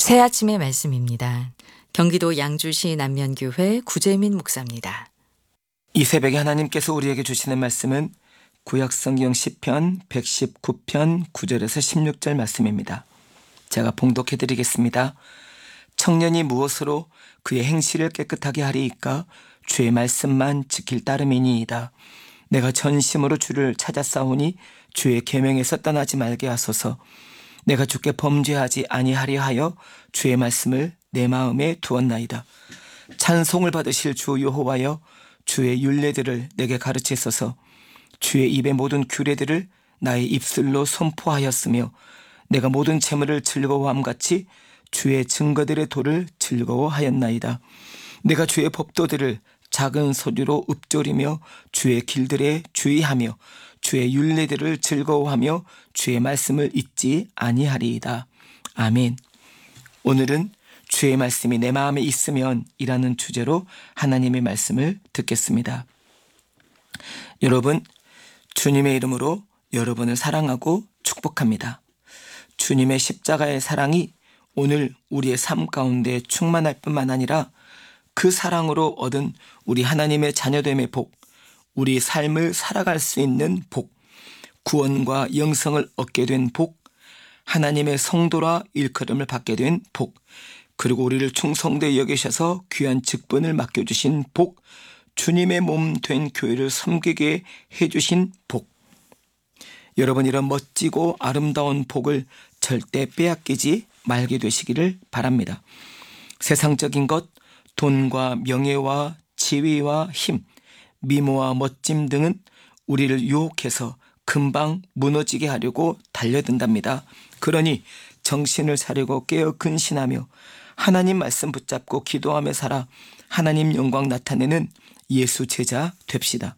새 아침의 말씀입니다. 경기도 양주시 남면교회 구재민 목사입니다. 이 새벽에 하나님께서 우리에게 주시는 말씀은 구약성경 시편 119편 9절에서 16절 말씀입니다. 제가 봉독해 드리겠습니다. 청년이 무엇으로 그의 행실을 깨끗하게 하리이까? 주의 말씀만 지킬 따름이니이다. 내가 전심으로 주를 찾았사오니 주의 계명에서 떠나지 말게 하소서. 내가 주께 범죄하지 아니하리 하여 주의 말씀을 내 마음에 두었나이다. 찬송을 받으실 주 여호와여, 주의 율례들을 내게 가르치소서. 주의 입의 모든 규례들을 나의 입술로 선포하였으며 내가 모든 재물을 즐거워함같이 주의 증거들의 도를 즐거워하였나이다. 내가 주의 법도들을 작은 소리로 읊조리며 주의 길들에 주의하며 주의 율례들을 즐거워하며 주의 말씀을 잊지 아니하리이다. 아멘. 오늘은 주의 말씀이 내 마음에 있으면 이라는 주제로 하나님의 말씀을 듣겠습니다. 여러분, 주님의 이름으로 여러분을 사랑하고 축복합니다. 주님의 십자가의 사랑이 오늘 우리의 삶 가운데 충만할 뿐만 아니라 그 사랑으로 얻은 우리 하나님의 자녀됨의 복, 우리 삶을 살아갈 수 있는 복, 구원과 영성을 얻게 된 복, 하나님의 성도라 일컬음을 받게 된 복, 그리고 우리를 충성되이 여기셔서 귀한 직분을 맡겨주신 복, 주님의 몸 된 교회를 섬기게 해주신 복. 여러분, 이런 멋지고 아름다운 복을 절대 빼앗기지 말게 되시기를 바랍니다. 세상적인 것, 돈과 명예와 지위와 힘, 미모와 멋짐 등은 우리를 유혹해서 금방 무너지게 하려고 달려든답니다. 그러니 정신을 차리고 깨어 근신하며 하나님 말씀 붙잡고 기도하며 살아 하나님 영광 나타내는 예수 제자 됩시다.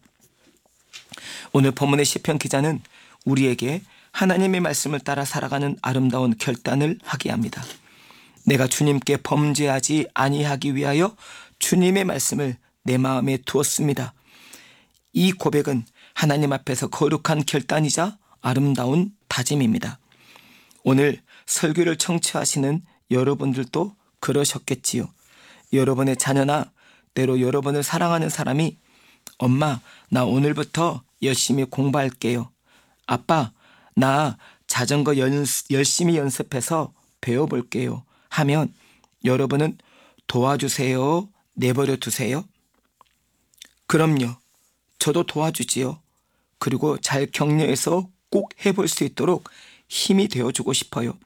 오늘 본문의 시편 기자는 우리에게 하나님의 말씀을 따라 살아가는 아름다운 결단을 하게 합니다. 내가 주님께 범죄하지 아니하기 위하여 주님의 말씀을 내 마음에 두었습니다. 이 고백은 하나님 앞에서 거룩한 결단이자 아름다운 다짐입니다. 오늘 설교를 청취하시는 여러분들도 그러셨겠지요. 여러분의 자녀나 때로 여러분을 사랑하는 사람이 엄마, 나 오늘부터 열심히 공부할게요. 아빠, 나 자전거 열심히 연습해서 배워볼게요. 하면 여러분은 도와주세요? 내버려 두세요? 그럼요. 저도 도와주지요. 그리고 잘 격려해서 꼭 해볼 수 있도록 힘이 되어주고 싶어요.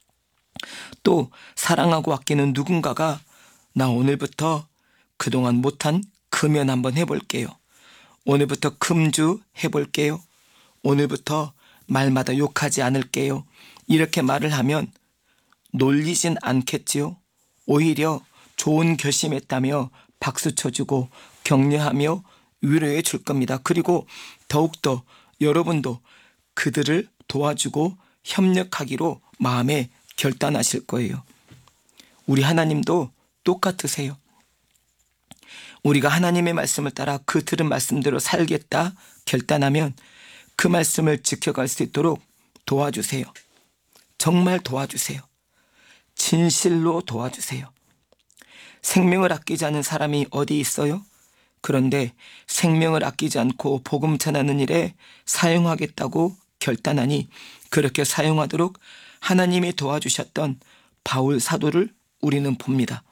또 사랑하고 아끼는 누군가가 나 오늘부터 그동안 못한 금연 한번 해볼게요. 오늘부터 금주 해볼게요. 오늘부터 말마다 욕하지 않을게요. 이렇게 말을 하면 놀리진 않겠지요. 오히려 좋은 결심했다며 박수 쳐주고 격려하며 위로해 줄 겁니다. 그리고 더욱더 여러분도 그들을 도와주고 협력하기로 마음에 결단하실 거예요. 우리 하나님도 똑같으세요. 우리가 하나님의 말씀을 따라 그 들은 말씀대로 살겠다 결단하면 그 말씀을 지켜갈 수 있도록 도와주세요. 정말 도와주세요. 진실로 도와주세요. 생명을 아끼지 않은 사람이 어디 있어요? 그런데 생명을 아끼지 않고 복음 전하는 일에 사용하겠다고 결단하니 그렇게 사용하도록 하나님이 도와주셨던 바울 사도를 우리는 봅니다.